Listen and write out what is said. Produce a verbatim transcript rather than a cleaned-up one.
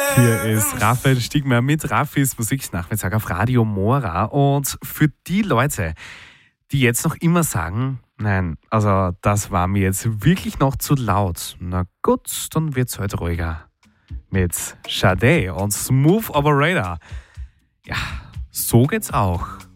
Hier ist Raphael Stigmer mit Raffis Musiknachmittag auf Radio Mora. Und für die Leute, die jetzt noch immer sagen, nein, also das war mir jetzt wirklich noch zu laut. Na gut, dann wird's heute ruhiger. Mit Sade und Smooth Operator. Ja, so geht's auch.